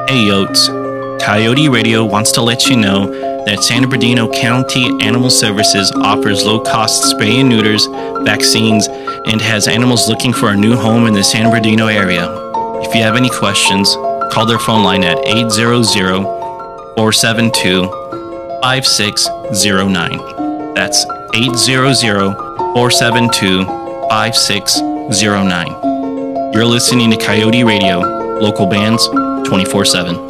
Hey Yotes, Coyote Radio wants to let you know that San Bernardino County Animal Services offers low-cost spay and neuters, vaccines, and has animals looking for a new home in the San Bernardino area. If you have any questions, call their phone line at 800-472-5609. That's 800-472-5609. You're listening to Coyote Radio, local bands 24/7.